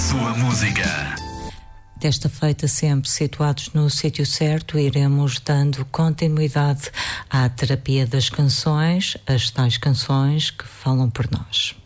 sua música. Desta feita, sempre situados no sítio certo, iremos dando continuidade à terapia das canções, as tais canções que falam por nós.